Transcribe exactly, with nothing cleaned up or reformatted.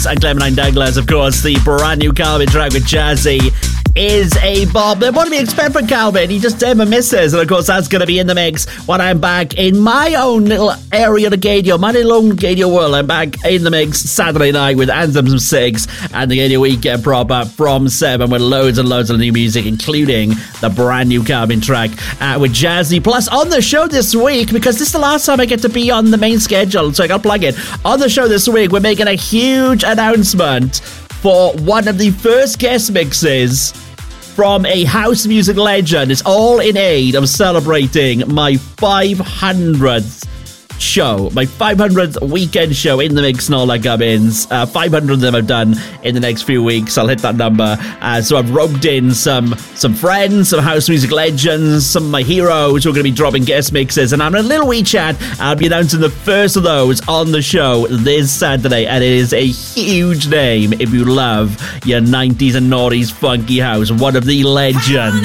And Clementine Douglas, of course, the brand new Calvin track with Jazzy is a bob. What do we expect from Calvin? He just never misses. And of course, that's going to be in the mix when I'm back in my own little area of Gadio, my little own Gadio world. I'm back in the mix Saturday night with Anthems from six and the Gadio Weekend proper from seven with loads and loads of new music, including the brand new Calvin track uh, with Jazzy. Plus, on the show this week, because this is the last time I get to be on the main schedule, so I got to plug it. On the show this week, we're making a huge announcement for one of the first guest mixes from a house music legend. It's all in aid of celebrating my five hundredth show, my five hundredth weekend show in the mix and all that gubbins. Uh, five hundred of them I've done in the next few weeks. I'll hit that number. Uh, so I've roped in some some friends, some house music legends, some of my heroes who are going to be dropping guest mixes, and I'm in a little wee chat. I'll be announcing the first of those on the show this Saturday, and it is a huge name if you love your nineties and noughties funky house. One of the legends.